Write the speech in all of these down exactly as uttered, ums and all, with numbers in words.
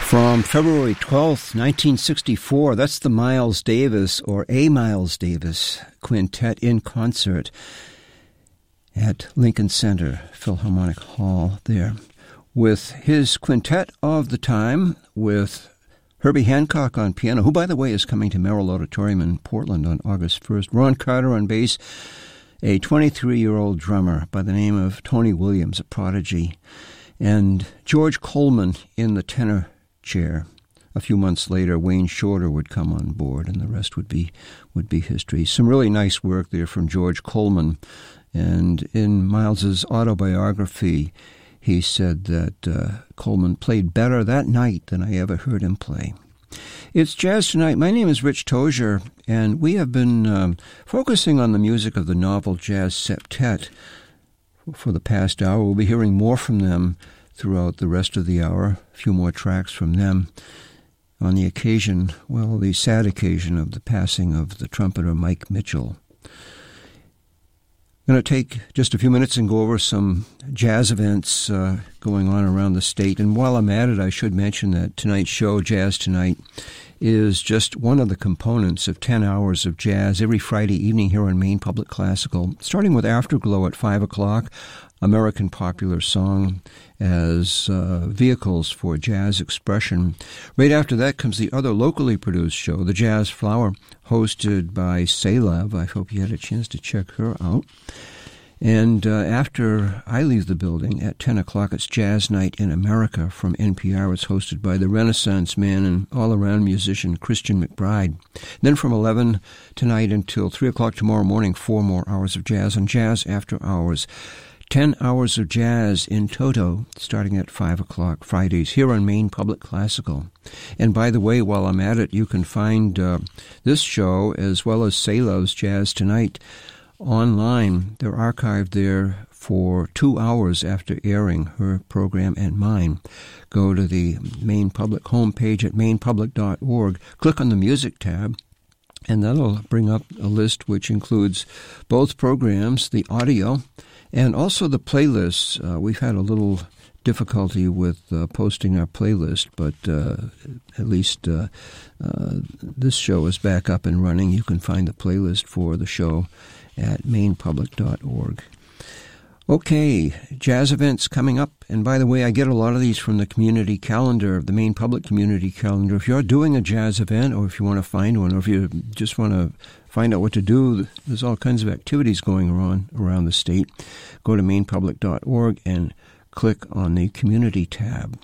From February twelfth, nineteen sixty-four, that's the Miles Davis, or A. Miles Davis, Quintet in concert at Lincoln Center Philharmonic Hall there, with his quintet of the time, with Herbie Hancock on piano, who, by the way, is coming to Merrill Auditorium in Portland on August first, Ron Carter on bass, a twenty-three-year-old drummer by the name of Tony Williams, a prodigy, and George Coleman in the tenor chair. A few months later, Wayne Shorter would come on board, and the rest would be would be history. Some really nice work there from George Coleman. And in Miles's autobiography, he said that uh, Coleman played better that night than I ever heard him play. It's Jazz Tonight. My name is Rich Tozier, and we have been um, focusing on the music of the Novel Jazz Septet for the past hour. We'll be hearing more from them throughout the rest of the hour, a few more tracks from them on the occasion, well, the sad occasion of the passing of the trumpeter Mike Mitchell. I'm going to take just a few minutes and go over some jazz events uh, going on around the state. And while I'm at it, I should mention that tonight's show, Jazz Tonight, is just one of the components of ten hours of jazz every Friday evening here on Maine Public Classical, starting with Afterglow at five o'clock, American Popular Song as uh, vehicles for jazz expression. Right after that comes the other locally produced show, The Jazz Flower, hosted by Salev. I hope you had a chance to check her out. And uh, after I leave the building at ten o'clock, it's Jazz Night in America from N P R. It's hosted by the Renaissance man and all-around musician Christian McBride. Then from eleven tonight until three o'clock tomorrow morning, four more hours of jazz on Jazz After Hours. Ten hours of jazz in toto, starting at five o'clock Fridays here on Maine Public Classical. And by the way, while I'm at it, you can find uh, this show as well as Salev's Jazz Tonight online. They're archived there for two hours after airing her program and mine. Go to the Maine Public homepage at maine public dot org, click on the Music tab, and that'll bring up a list which includes both programs, the audio, and also the playlists. Uh, we've had a little difficulty with uh, posting our playlist, but uh, at least uh, uh, this show is back up and running. You can find the playlist for the show at maine public dot org. Okay, jazz events coming up. And by the way, I get a lot of these from the community calendar, the Maine Public Community Calendar. If you're doing a jazz event, or if you want to find one, or if you just want to find out what to do, there's all kinds of activities going on around the state. Go to maine public dot org and click on the Community tab.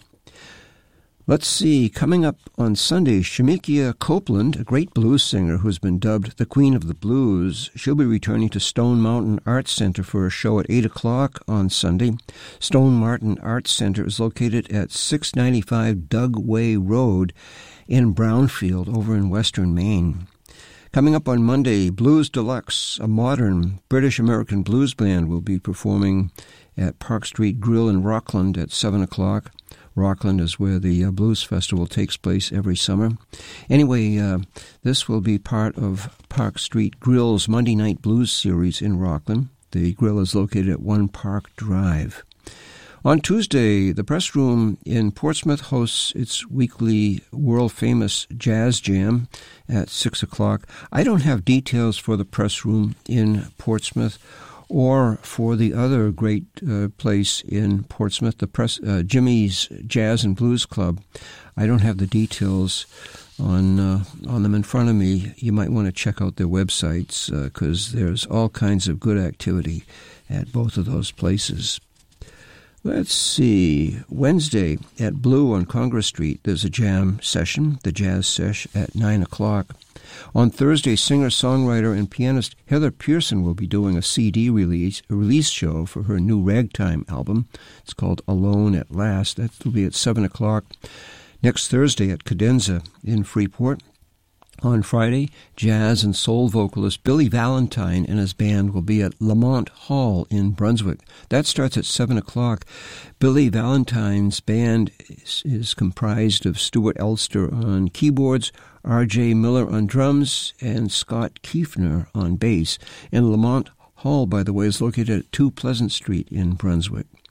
Let's see, coming up on Sunday, Shemekia Copeland, a great blues singer who's been dubbed the Queen of the Blues. She'll be returning to Stone Mountain Arts Center for a show at eight o'clock on Sunday. Stone Mountain Arts Center is located at six ninety-five Dugway Road in Brownfield over in western Maine. Coming up on Monday, Blues Deluxe, a modern British-American blues band, will be performing at Park Street Grill in Rockland at seven o'clock. Rockland is where the uh, Blues Festival takes place every summer. Anyway, uh, this will be part of Park Street Grill's Monday Night Blues series in Rockland. The grill is located at One Park Drive. On Tuesday, the Press Room in Portsmouth hosts its weekly world-famous Jazz Jam at six o'clock. I don't have details for the Press Room in Portsmouth or for the other great uh, place in Portsmouth, the Press, uh, Jimmy's Jazz and Blues Club. I don't have the details on uh, on them in front of me. You might want to check out their websites because uh, there's all kinds of good activity at both of those places. Let's see. Wednesday at Blue on Congress Street, there's a jam session, the Jazz Sesh, at nine o'clock. On Thursday, singer-songwriter and pianist Heather Pearson will be doing a C D release, a release show for her new ragtime album. It's called Alone at Last. That will be at seven o'clock. Next Thursday at Cadenza in Freeport. On Friday, jazz and soul vocalist Billy Valentine and his band will be at Lamont Hall in Brunswick. That starts at seven o'clock. Billy Valentine's band is, is comprised of Stuart Elster on keyboards, R J Miller on drums, and Scott Kiefner on bass. And Lamont Hall, by the way, is located at two Pleasant Street in Brunswick.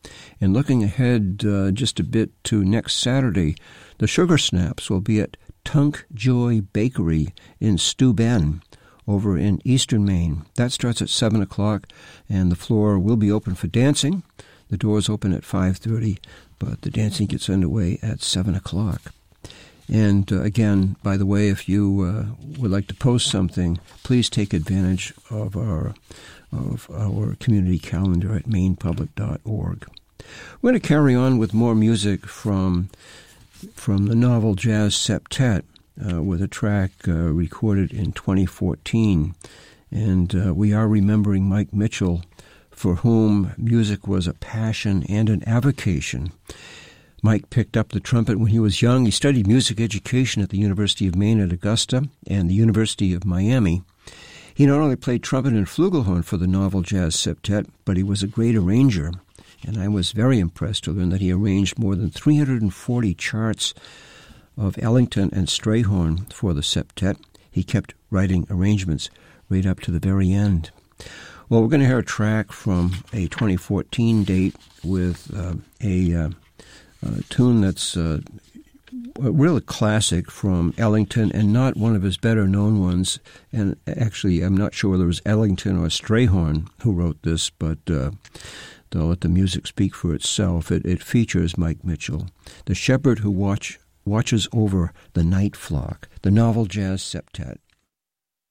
And looking ahead uh, just a bit to next Saturday, the Sugar Snaps will be at Tunk Joy Bakery in Steuben, over in eastern Maine. That starts at seven o'clock, and the floor will be open for dancing. The doors open at five thirty, but the dancing gets underway at seven o'clock. And uh, again, by the way, if you uh, would like to post something, please take advantage of our of our community calendar at maine public dot org. We're going to carry on with more music from from the Novel Jazz Septet uh, with a track uh, recorded in twenty fourteen. And uh, we are remembering Mike Mitchell, for whom music was a passion and an avocation. Mike picked up the trumpet when he was young. He studied music education at the University of Maine at Augusta and the University of Miami. He not only played trumpet and flugelhorn for the Novel Jazz Septet, but he was a great arranger. And I was very impressed to learn that he arranged more than three hundred forty charts of Ellington and Strayhorn for the septet. He kept writing arrangements right up to the very end. Well, we're going to hear a track from a twenty fourteen date with uh, a, uh, a tune that's uh, a real classic from Ellington and not one of his better-known ones. And actually, I'm not sure whether it was Ellington or Strayhorn who wrote this, but uh, they'll let the music speak for itself. It, it features Mike Mitchell, the shepherd who watch, watches over the night flock, the Novel Jazz Septet.